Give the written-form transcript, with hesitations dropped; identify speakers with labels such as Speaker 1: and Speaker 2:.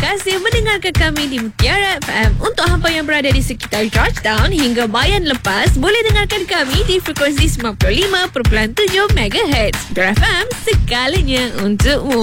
Speaker 1: kasih mendengarkan kami di Mutiara FM. Untuk hampa yang berada di sekitar Georgetown hingga Bayan Lepas, boleh dengarkan kami di frekuensi 95.7 MHz. Mutiara FM, sekalinya untukmu.